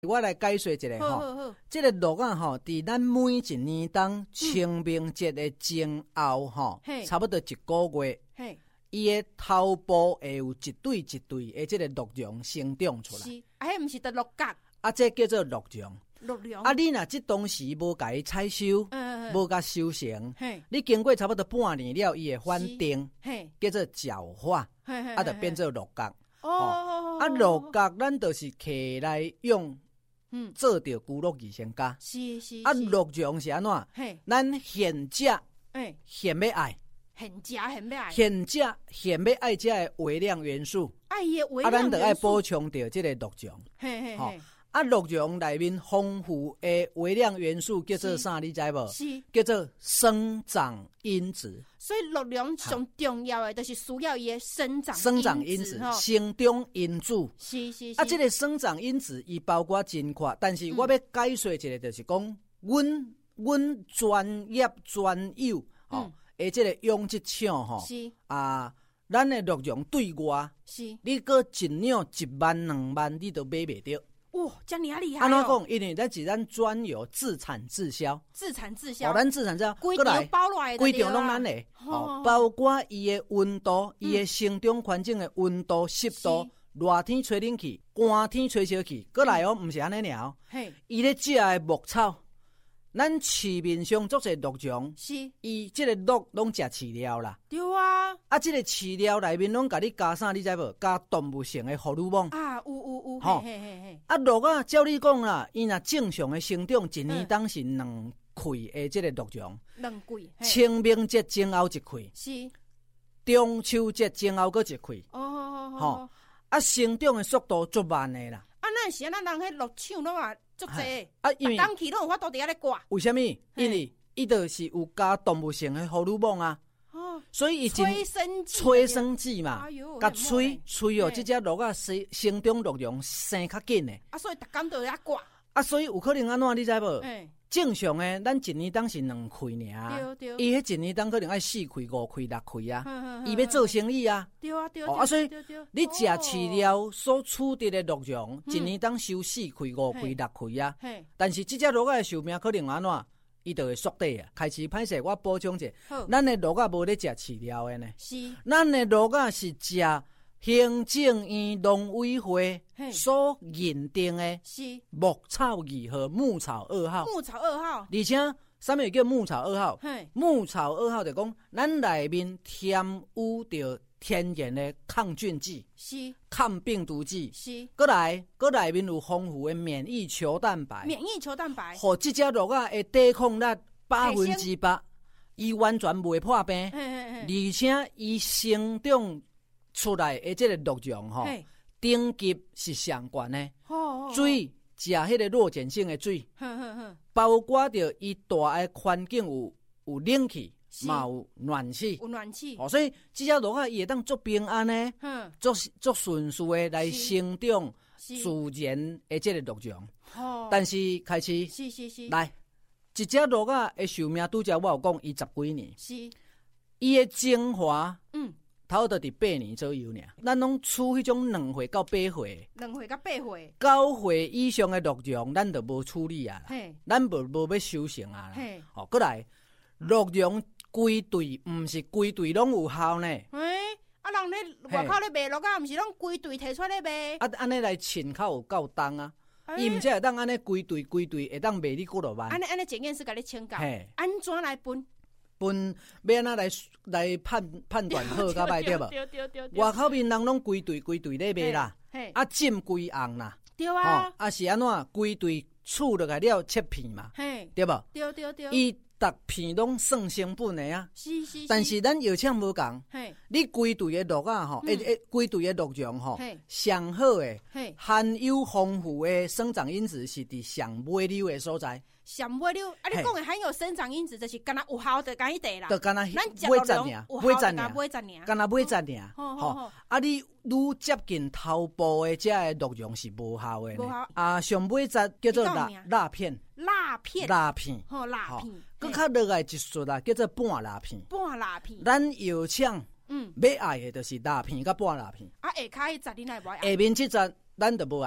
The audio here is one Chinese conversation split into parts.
我来解说一下吼，这个鹿啊吼，伫咱每一年当清明节的前后吼，差不多一个月，伊的头部会有一对一对的这个鹿茸生长出来。 是，迄毋是得鹿角， 这叫做鹿茸。 鹿茸。 你若这当时无甲伊采收，无甲收成，你经过差不多半年了，伊会反定，叫做角化，就变做鹿角。鹿角咱就是摕来用。做着居乐二仙家， 是。 鹿茸是安怎？咱现食，现要爱，现要爱这的微量元素，咱就爱补充着这个鹿茸。鹿茸内面丰富的微量元素叫做啥？你知无？ 是叫做生长因子。 所以鹿茸上重要的就是需要伊的生长因子、 生长因子。 是。 这个生长因子伊包括真阔，但是我要解说一下，就是讲，阮专业专有的这个养殖场吼，咱的鹿茸对外是，你搁一两1万2万，你都买袂着。 哇，这么厉害！ 安怎讲？因为咱是咱专有自产自销，咱自产自销， 规条包落来的， 规条拢咱的，包括伊的温度、伊的生长环境的温度、湿度，热天吹冷气，寒天吹烧气，过来毋是安尼尔，伊咧食的牧草，咱市面上足侪鹿茸，是伊这个鹿拢食饲料啦， 对啊， 这个饲料内面拢甲你加啥？你知无？加动物性的荷尔蒙啊，有， 鹿啊，照你讲啦，伊若正常的生长，一年当是2季的这个鹿茸，2季，清明节前后一季，是中秋节前后搁一季，生长的速度足慢的啦。 那是咱人迄鹿场拢啊足济，因为当期拢有法度伫遐咧挂。 为什么？因为伊就是有加动物性的荷尔蒙啊。所以催生剂嘛，甲催这只鹿啊生长鹿茸生较紧的。 所以逐工都要挂。 所以有可能安怎？你知无？正常的，咱一年当是2季尔，伊迄一年当可能爱4季、5季、6季啊，伊要做生意啊。对。所以你食饲料所取得的鹿茸，一年当收4季、5季、6季啊。但是这只鹿的寿命可能安怎？伊就会缩短啊！开始歹势，我补充者，咱的鹿啊无咧食饲料的呢，是咱的鹿啊是食行政院农委会所认定的牧草2号、牧草2号，而且啥物叫牧草2号？牧草2号就讲咱内面添有着天然的抗菌剂，是抗病毒剂，是过来内面有丰富的免疫球蛋白，互这只鹿啊的抵抗力100%，伊完全袂破病，而且伊生长出来的这个鹿茸吼，等级是上悬的，水食迄个弱碱性的水，包括着伊大的环境有冷气。嘛有暖气，所以这只鹿啊，伊会当足平安呢，足顺序的来生长自然的这个鹿茸。但是开始来，一只鹿啊的寿命，拄则我有讲伊10几年，伊的精华，头就伫8年左右呢。咱拢取迄种2岁到8岁，9岁以上的鹿茸，咱就无处理啊，咱无要收成啊。过来鹿茸。规队毋是规队拢有效呢？ 人咧外口咧卖鹿啊，毋是拢规队摕出来卖？ 安尼来进口有够重啊！伊毋则会当安尼规队会当卖你几落万？ 安尼检验师甲你请教，安怎来分要安怎来判断好甲歹对无？外口面人拢规队咧卖啦，浸规红啦， 对啊， 是安怎规队厝落来了切片嘛，对无？对。逐片拢算成本的啊，但是咱药厂无共，你规队的鹿啊吼，规队的鹿茸吼，上好的含有丰富的生长因子是伫上尾溜的所在。 上尾溜你讲的含有生长因子，就是敢若有效的甲伊地啦， 就敢若买 10尔，敢若买10尔，吼，你愈接近头部的这个鹿茸是无效的呢。上尾10叫做蜡片，佮较落来一束啦，叫做半蜡片。咱药厂要爱的就是蜡片甲半蜡片。 下骹迄10你奈无爱？ 下面这10咱就无爱啊。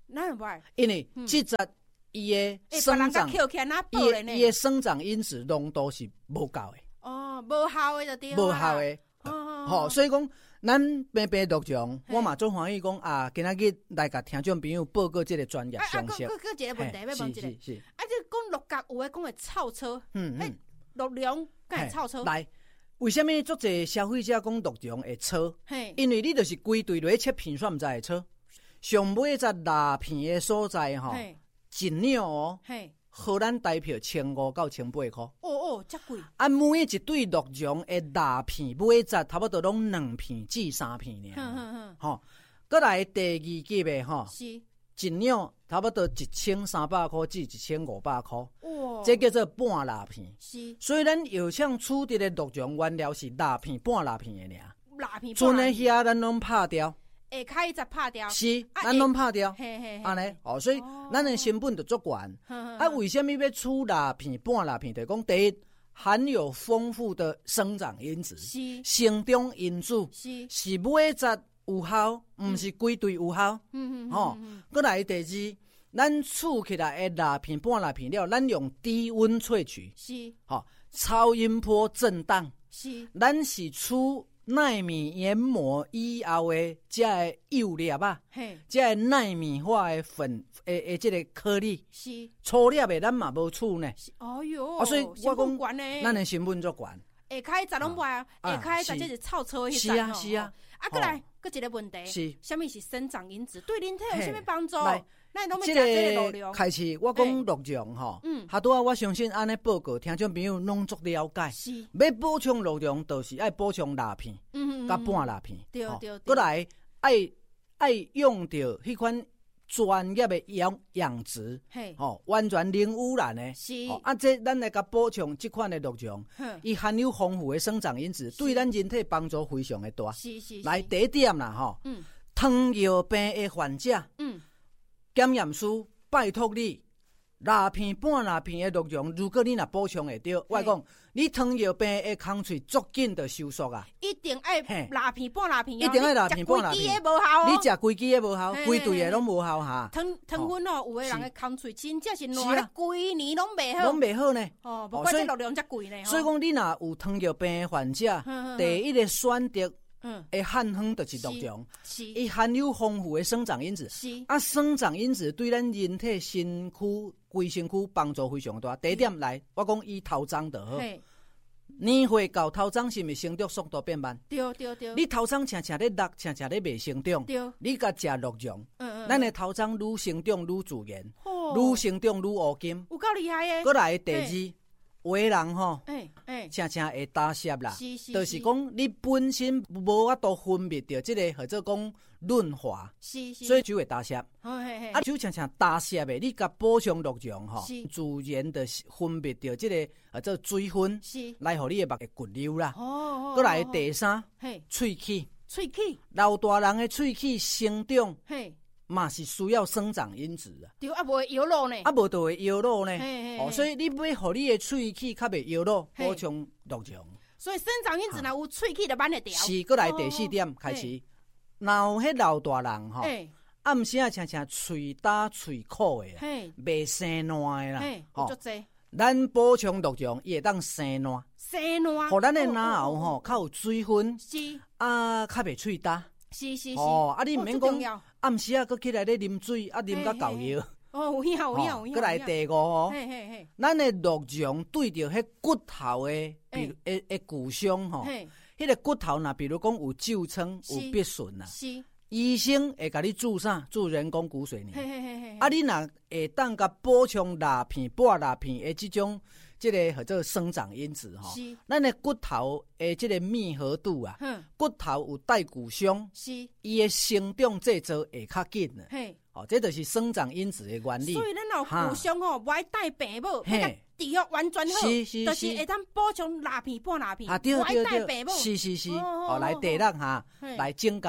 哪能歹？ 因为即只伊的生长，伊的生长因子浓度是无够的。 哦，无效的就对。 无效的。吼，所以讲，咱平平陆上，我嘛做欢喜讲啊，今仔日来甲听众朋友报告这个专业常识。 个一个问题要问一个， 是。 啊，这讲鹿角有诶讲会臭车，鹿茸敢会臭车？ 来，为什么足侪消费者讲鹿茸会臭？因为你就是规对落去切片选，毋知会臭。上尾只蜡片的所在吼，一两哦，荷兰台票1500到1800块。 哦，遮贵！ 啊，每一对鹿茸的蜡片每只差不多拢2片至3片尔。吼，过来第二级的吼，是一两差不多1300块至1500块。哇，这叫做半蜡片。是，所以咱药厂处理的鹿茸原料是蜡片、半蜡片的尔。 蜡片， 剩的遐咱拢拍掉。 下开则拍掉， 是，咱拢拍掉，安尼，所以咱的成本就足悬。啊，为什么要出蜡片、半蜡片？就讲第一，含有丰富的生长因子，成长因子，是每一只有效，毋是规对有效。过来第二，咱储起来的蜡片、半蜡片了，咱用低温萃取，超音波震荡，咱是出奈米研磨以后的这个幼粒啊，这个奈米化的粉这个颗粒，是粗粒的咱嘛无处呢。 哎哟， 所以我讲，咱的成本足悬。 下开十拢卖啊，下开十就是臭臭迄种。是啊。 啊，过来，搁一个问题，是什么是生长因子？对人体有什么帮助？咱拢要食这个鹿茸。 开始我讲鹿茸吼，哈拄啊，我相信安尼报告，听众朋友拢足了解。是，要补充鹿茸，就是爱补充蜡片，甲半蜡片。对。过来，爱用着迄款专业的养殖，完全零污染的。是。这咱来甲补充这款的鹿茸，伊含有丰富的生长因子，对咱人体帮助非常的大。是。来第一点啦，吼，糖尿病的患者，检验师拜托你，蜡片、半蜡片的鹿茸，如果你若补充会到，我讲你糖尿病的空喙足紧就收缩啊！ 一定爱蜡片、半蜡片， 一定爱蜡片、半蜡片。你食规支的无效，规对的拢无效哈。 糖分哦，有的人的空喙真正是烂了，规年拢袂好， 拢袂好呢。 哦，不怪这鹿茸遮贵呢。 所以讲，你若有糖尿病的患者，第一个选择。会汉方就是鹿茸，伊含有丰富的生长因子，生长因子对咱人体身躯规身躯帮助非常大。第一点来，我讲伊头长就好，年岁到头长是毋是生长速度变慢？对。你头长常常咧落，常常咧未生长，你甲食鹿茸，咱的头长愈生长愈自然，愈生长愈乌金， 有够厉害诶。 过来第二。有的人吼，常常会打湿啦，就是讲你本身无法度分泌到这个或者讲润滑，所以就会打湿。就常常打湿的，你甲补充鹿茸吼，自然的分泌到这个或者水分，来互你的目会骨溜啦。过来第三，喙齿，老大人的喙齿生长。嘛是需要生长因子啊， 对啊，无会摇落呢， 无就会摇落呢。所以你要互你的喙齿较袂摇落，补充鹿茸。 所以生长因子若有喙齿就慢得掉。 是，过来第四点开始，若有迄老大人吼，暗时啊常常喙焦喙苦的，袂生烂的啦。 足济， 咱补充鹿茸，伊会当生烂，互咱的咽喉吼较有水分，是啊，较袂喙焦。是。你毋免讲。暗时啊，佮起来咧啉水，啉甲够药。 有影。 佮来第五吼，咱的鹿茸对着迄骨头的，比如诶骨伤吼，迄个骨头若比如讲有皱疮、有逼损啊，医生会甲你注啥？注人工骨髓呢？你若会当甲补充蜡片、半蜡片的这种。这个或者生长因子吼，咱的骨头的这个密合度啊，骨头有带骨伤，伊的生长制造会较紧啊。这就是生长因子的原理。 所以咱有骨伤吼，不爱带病母，那个治疗完全好，就是会当补充蜡片、半蜡片，不爱带病母。 是。来第六哈，来增加。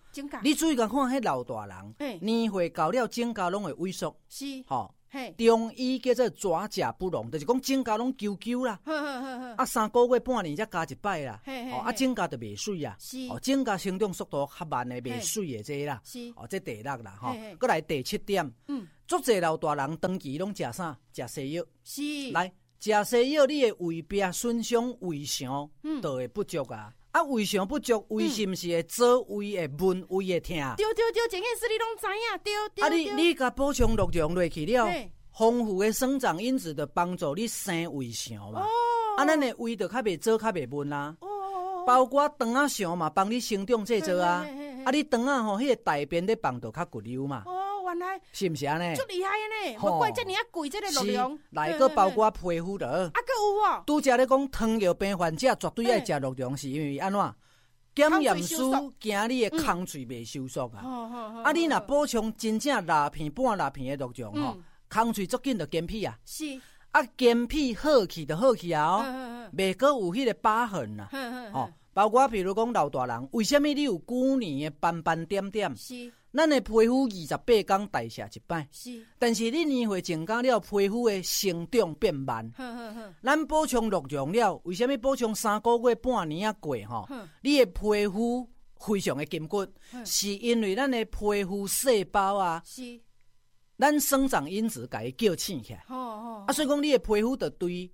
你注意甲看，迄老大人，年岁到了，指甲拢会萎缩。 是， 吼。中医叫做爪甲不拢，就是讲指甲拢揪揪啦。啊，3个月半年才加一摆啦。啊，指甲就袂水啊。指甲生长速度较慢的，袂水的这啦。这第6啦。过来第7点。足侪老大人长期拢食啥？食西药。 是。 来，食西药，你的胃壁损伤、胃肠就会不足啊。啊，胃肠不足，胃是毋是会做胃会闷、胃会痛？ 对，这件事你拢知影，对。 啊，你甲补充鹿茸落去了，丰富的生长因子的帮助你生胃肠嘛。啊，咱的胃就较袂做，较袂闷啦。包括肠仔肠嘛，帮你生长制作啊。啊，你肠仔吼，迄个大便咧放就较骨溜嘛。 原来是毋是安尼？ 足厉害的呢！莫怪遮尔啊贵，这个鹿茸。 来个包括皮肤的。啊， 阁有哦。 拄则咧讲糖尿病患者绝对爱食鹿茸，是因为安怎？检验师惊你的空喙袂收缩啊！啊，你若补充真正蜡片、半蜡片的鹿茸吼，空喙足紧就健脾啊！ 是啊，健脾好去就好去啊！哦，袂阁有迄个疤痕啊！哦，包括譬如讲老大人，为什么你有旧年的斑斑点点？是。咱的皮肤28天代谢一摆，是。但是你年岁增加了，皮肤的生长变慢。咱补充鹿茸了，为什么补充3个月、半年啊过吼？你的皮肤非常的坚固，是因为咱的皮肤细胞啊，是。咱生长因子甲伊叫醒起来。啊，所以讲你的皮肤就对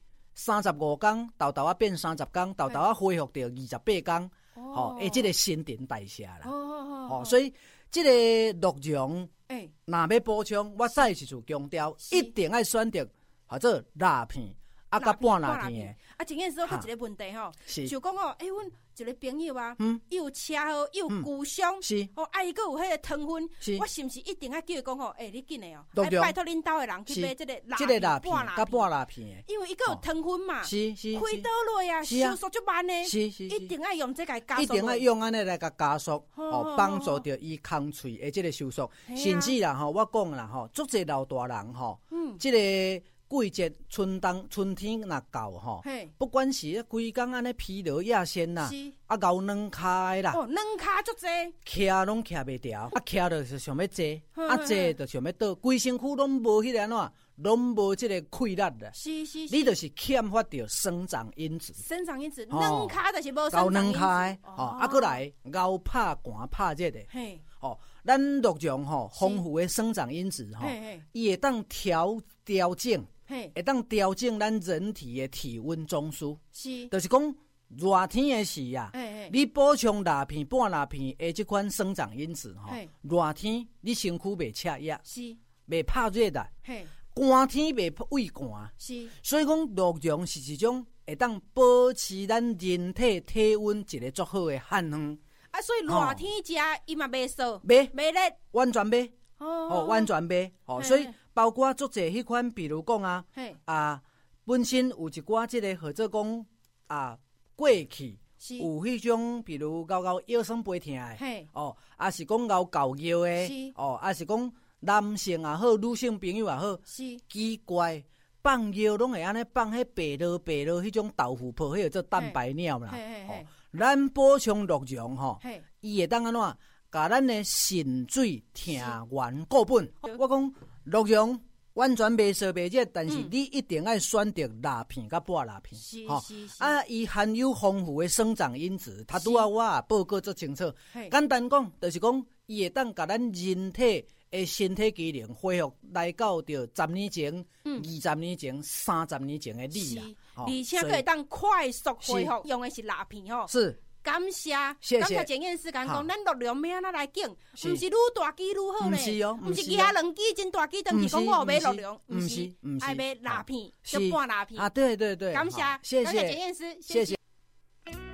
35天豆豆啊变30天，豆豆啊恢复到28天，诶，这个新陈代谢啦。所以。这个鹿茸，若要补充，我再一次强调，一定要选择或者蜡片，啊，甲半蜡片的。 啊，前件事我有一个问题吼，就讲哦，阮一个朋友啊，伊有车祸，伊有骨伤，是，哦，啊，伊佫有迄个糖分，我是毋是一定要叫伊讲吼，你紧的哦，拜托恁兜的人去买这个蜡片， 甲半蜡片的， 因为伊佫有糖分嘛， 是， 开刀落啊，收缩足慢的，是，一定要用这个加速， 一定要用安尼来甲加速，帮助到伊空喙的这个收缩，甚至啦吼，我讲啦吼，足侪老大人吼，这个。季节春天若到吼，不管是规工安尼疲劳亚线啦，啊咬软骹啦， 软骹足济， 徛拢徛袂调，啊徛就是想要坐，啊坐就想要倒，规身躯拢无迄个安怎，拢无即个气力啦。是，你就是欠缺着生长因子。 生长因子，软骹就是无生长因子。 咬软骹的，啊过来咬拍寒拍热的，咱鹿茸吼丰富的生长因子吼，伊会当调整。会当调整咱人体的体温中枢，是，就是讲热天的时啊，你补充蜡片、半蜡片的这款生长因子吼，热天你身躯袂赤热，是，袂怕热的，寒天袂畏寒，是，所以讲鹿茸是一种会当保持咱人体体温一个足好的汉方。 啊，所以热天食伊嘛袂烧， 袂热， 完全袂，完全袂，所以。包括足侪迄款，比如讲本身有一寡即个或者讲过去有迄种，比如腰酸背痛的，啊是讲咬狗腰的，啊是讲男性也好，女性朋友也好，奇怪放药拢会安尼放迄白落迄种豆腐泡，迄个做蛋白尿啦。咱补充鹿茸吼，伊会当安怎？甲咱的肾水停源固本。我讲鹿茸完全袂烧袂热，但是你一定要选择蜡片甲半蜡片。伊含有丰富的生长因子。他拄我也报告足清楚。简单讲，就是讲伊会当甲咱人体的身体机能恢复来到着10年前、20年前、30年前的你啦。 而且可以当快速恢复，用的是蜡片吼。是。感谢检验师讲，咱鹿茸要安怎来种，毋是愈大枝愈好呢？毋是举2支真大枝，等于讲我买鹿茸，毋是，爱买蜡片，就半蜡片。 啊，对， 感谢检验师，谢谢。